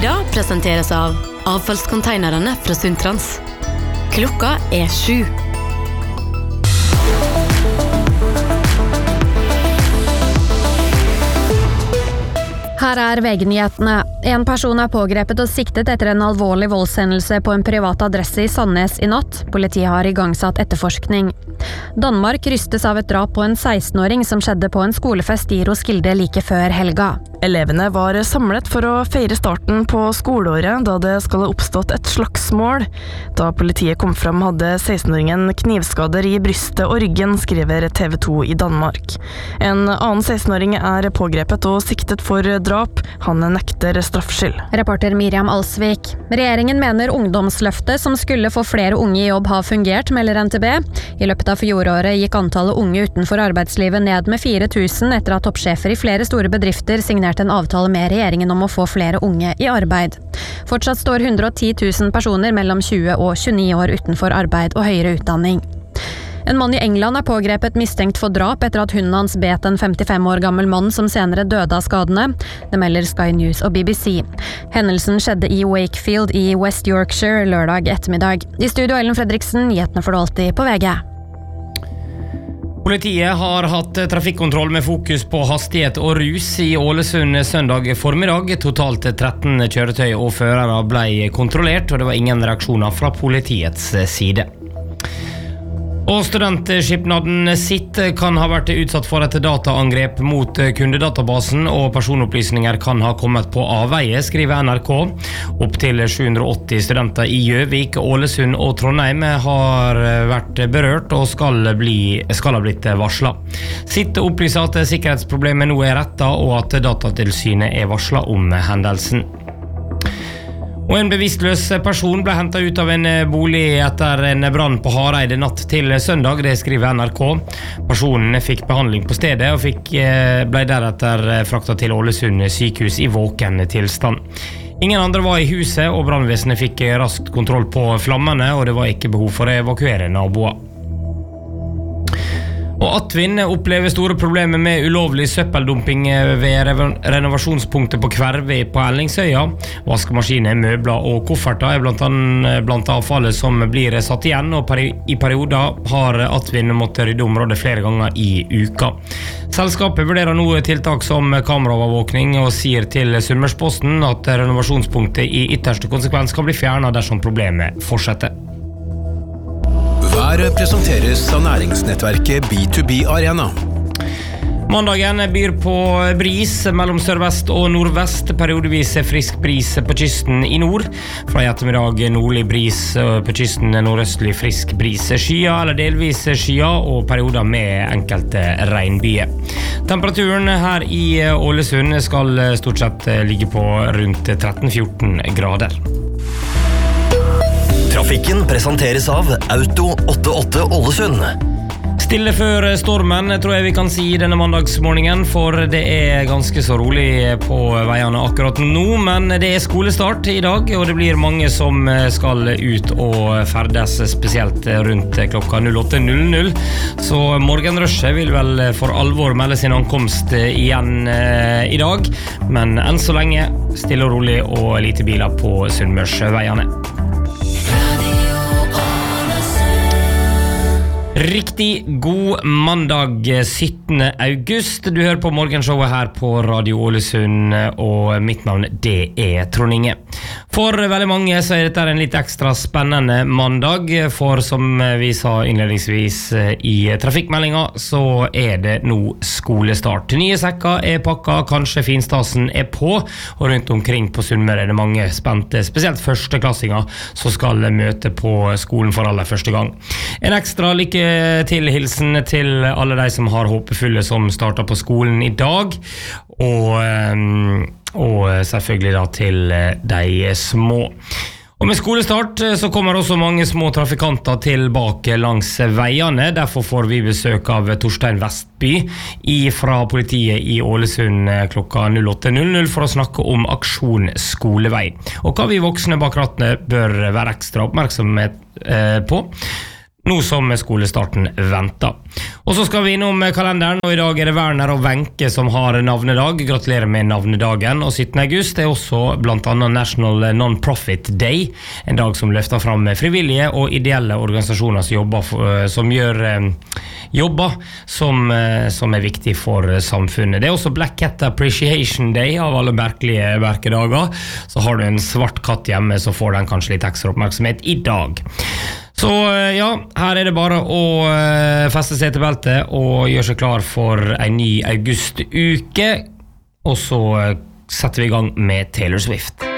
Sida presenteres av avfallskonteinerne fra Sundtrans. Klokka 7. Her VG-nyhetene. En person pågrepet og siktet etter en alvorlig voldshendelse på en privat adresse i Sandnes i natt. Politiet har igangsatt etterforskning. Danmark rystes av et drap på en 16-åring som skjedde på en skolefest i Roskilde like før helga. Elevene var samlet for å feire starten på skoleåret da det skal ha oppstått et slagsmål. Da politiet kom fram hadde 16-åringen knivskader i brystet og ryggen, skriver TV 2 i Danmark. En annen 16-åring pågrepet og siktet for drap. Han nekter straffskyld. Reporter Miriam Alsvik. Regjeringen mener ungdomsløftet som skulle få flere unge i jobb har fungert, melder NTB. I løpet av fjoråret gikk antallet unge utenfor arbeidslivet ned med 4000 etter at toppsjefer i flere store bedrifter signerte en avtale med regjeringen om å få flere unge i arbeid. Fortsatt står 110 000 personer mellom 20 og 29 år utenfor arbeid og høyere utdanning. En mann i England pågrepet mistenkt for drap etter at hunden hans bet en 55 år gammel mann som senere døde av skadene. Det melder Sky News og BBC. Hendelsen skjedde i Wakefield i West Yorkshire lørdag ettermiddag. I studio Ellen Fredriksen, nyhetene får du alltid på VG. Politiet har hatt trafikkontroll med fokus på hastighet og rus i Ålesund søndag formiddag. Totalt 13 kjøretøy og førere ble kontrollert, og det var ingen reaksjoner fra politiets side. Og studentskipnaden sitt kan ha vært utsatt for et dataangrep mot kundedatabasen, og personopplysninger kan ha kommet på avveie, skriver NRK. Opp til 780 studenter i Gjøvik, Ålesund og Trondheim har vært berørt og skal ha blitt varslet. Sitt opplyser at sikkerhetsproblemet nå rettet, og at Datatilsynet varslet om hendelsen. Og en bevisstløs person ble hentet ut av en bolig etter en brann på Hareide natt til søndag, det skriver NRK. Personen fikk behandling på stedet og ble deretter fraktet til Ålesund sykehus i våken tilstand. Ingen andre var i huset, og brannvesenet fikk raskt kontroll på flammene, og det var ikke behov for å evakuere naboer. Og Atvin opplever store problemer med ulovlig søppeldumping ved renovasjonspunktet på Kverve på Ellingsøya. Vaskemaskiner, møbler og kofferter blant avfallet som blir satt igjen, og i perioder har Atvin måttet rydde området flere ganger i uka. Selskapet vurderer nå tiltak som kameraovervåkning og sier til Sunnmørsposten at renovasjonspunktet i ytterste konsekvens kan bli fjernet dersom problemet fortsetter. Været presenteres av næringsnettverket B2B Arena. Mandagen byr på bris mellom sørvest og nordvest, periodevis frisk bris på kysten i nord. Fra i ettermiddag nordlig bris på kysten, nordøstlig frisk bris. Skyer eller delvis skyer og perioder med enkelte regnbyer. Temperaturen her i Ålesund skal stort sett ligge på rundt 13-14 grader. Trafikken presenteres av Auto 88 Ålesund. Stille før stormen, tror jeg vi kan si denne mandagsmorgenen, for det ganske så rolig på veiene akkurat nå, men det skolestart i dag, og det blir mange som skal ut og ferdes, spesielt rundt klokka 08:00, så morgenrushet vil vel for alvor melde sin ankomst igjen i dag, men enn så lenge stille og rolig og lite biler på Sunnmørsveiene. Riktig god mandag 17. august. Du hører på morgenshowet her på Radio Ålesund, og mitt navn det Trond Inge. For veldig mange så dette en litt ekstra spennende mandag, for som vi sa innledningsvis i trafikkmeldinga, så det nå skolestart. Nye sekker pakket, kanskje finstasen på, og rundt omkring på Sunnmøre det mange spente, spesielt førsteklassinger som skal møte på skolen for aller første gang. En ekstra lykke til hilsen til alle de som har håpefulle som starter på skolen i dag, og selvfølgelig da til de små. Og med skolestart så kommer også mange små trafikanter tilbake langs veiene. Derfor får vi besøk av Torstein Vestby fra politiet i Ålesund klokka 08:00 for å snakke om aksjon skolevei, og hva vi voksne bak rattene bør være ekstra oppmerksomme på. nå som skolestarten venter. Og så skal vi innom kalenderen, og i dag det Werner og Wenche som har navnedag. Gratulerer med navnedagen. Og 17. august også blant annet National Non-Profit Day, en dag som løfter fram frivillige og ideelle organisasjoner som gjør jobber som viktig for samfunnet. Det også Black Cat Appreciation Day, av alle merkelige merkedager. Så har du en svart katt hjemme, så får den kanskje litt ekstra oppmerksomhet i dag. Så ja, her det bare å feste setebeltet og gjøre seg klar for en ny augustuke, og så setter vi i gang med Taylor Swift.